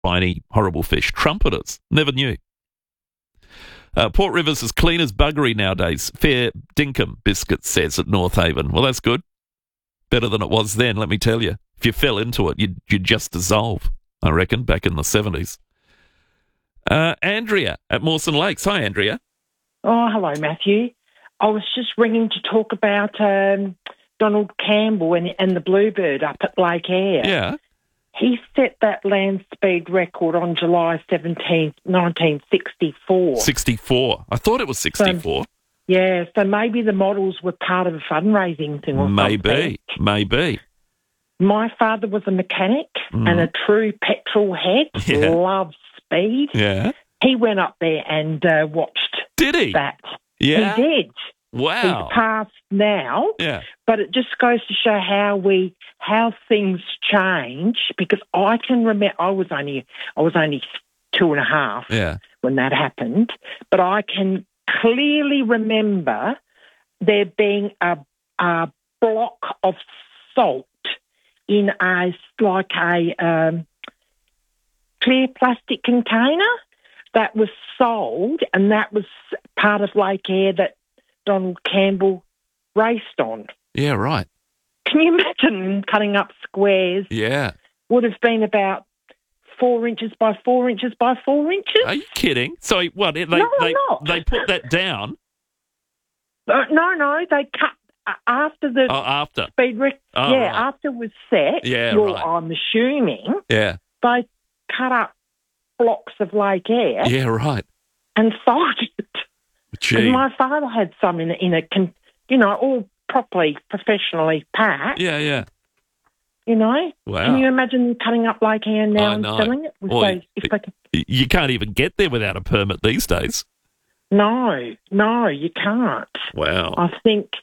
Tiny, horrible fish. Trumpeters. Never knew. Port River's as clean as buggery nowadays. Fair dinkum, Biscuit says at North Haven. Well, that's good. Better than it was then, let me tell you. If you fell into it, you'd just dissolve, I reckon, back in the 70s. Andrea at Mawson Lakes. Hi, Andrea. Oh, hello, Matthew. I was just ringing to talk about Donald Campbell and the Bluebird up at Lake Eyre. Yeah. He set that land speed record on July 17th, 1964. 64. I thought it was 64. So maybe the models were part of a fundraising thing or something. Maybe. My father was a mechanic and a true petrol head, loved speed. Yeah. He went up there and watched Did he? that. Yeah. He did. Wow. He's passed now. Yeah. But it just goes to show how things change, because I can remember I was only 2.5 when that happened, but I can clearly remember there being a block of salt in a clear plastic container that was sold, and that was part of Lake Eyre that Donald Campbell raced on. Yeah, right. Can you imagine cutting up squares? Yeah. Would have been about 4 inches by 4 inches by 4 inches. Are you kidding? So what? They put that down? No, they cut after the speed record. Right. After it was set. Yeah, right. I'm assuming. Yeah. They cut up blocks of Lake Eyre. Yeah, right. And sold it. Gee. And my father had some in a all properly, professionally packed. Yeah. Wow. Can you imagine cutting up Lake Eyre now and selling it? You can't even get there without a permit these days. No, you can't. Wow. I think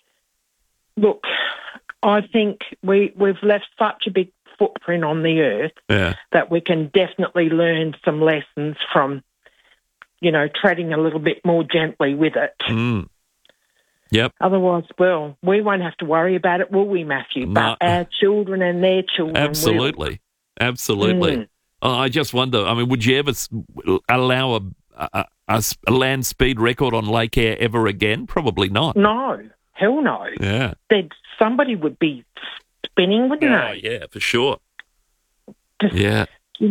we've left such a big footprint on the earth that we can definitely learn some lessons from, treading a little bit more gently with it. Mm. Yep. Otherwise, we won't have to worry about it, will we, Matthew? No. But our children and their children Absolutely. Mm. Oh, I just wonder, would you ever allow a land speed record on Lake Eyre ever again? Probably not. No. Hell no. Yeah. Somebody would be spinning, wouldn't they? Yeah, for sure. There's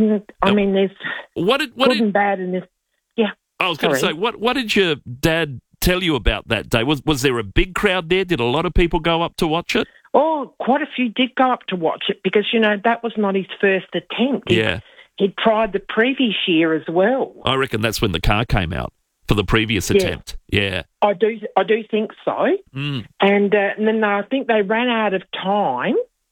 good and bad in this. Yeah. I was going to say, what did your dad tell you about that day? Was there a big crowd there? Did a lot of people go up to watch it? Oh, quite a few did go up to watch it because, that was not his first attempt. He'd tried the previous year as well. I reckon that's when the car came out for the previous attempt. Yeah. I do think so. Mm. And then I think they ran out of time,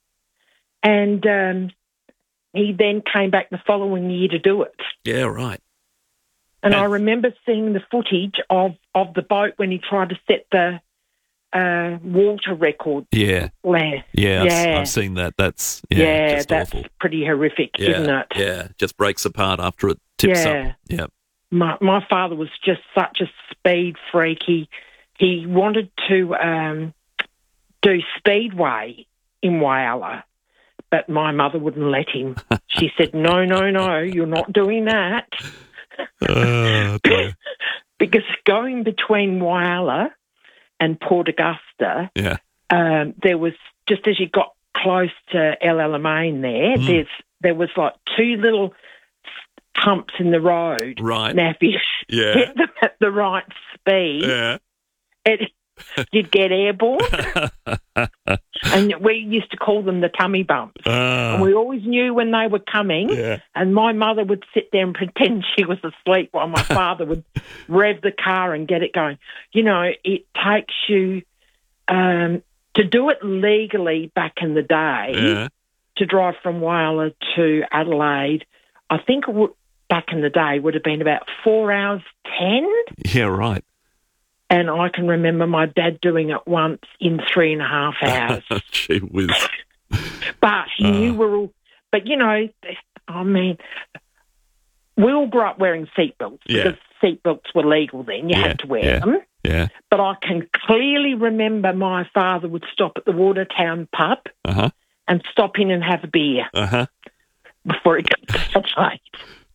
and he then came back the following year to do it. Yeah, right. And I remember seeing the footage of the boat when he tried to set the water record. Yeah. Yeah. I've seen that. That's that's awful. pretty horrific, isn't it? Yeah, just breaks apart after it tips up. Yeah. My father was just such a speed freak. He wanted to do speedway in Whyalla, but my mother wouldn't let him. She said, no, you're not doing that. Dear. Because going between Whyalla and Port Augusta, there was, just as you got close to El Alamein there was like two little humps in the road. Right. Now, if you hit them at the right speed, you'd get airborne. And we used to call them the tummy bumps. And we always knew when they were coming. Yeah. And my mother would sit there and pretend she was asleep while my father would rev the car and get it going. It takes you to do it legally back in the day, to drive from Whyalla to Adelaide. I think back in the day would have been about 4 hours 10. Yeah, right. And I can remember my dad doing it once in 3.5 hours. Gee whiz. But he knew we're all... But, we all grew up wearing seatbelts because seatbelts were legal then. You had to wear them. Yeah. But I can clearly remember my father would stop at the Watertown pub and stop in and have a beer before he got to Adelaide.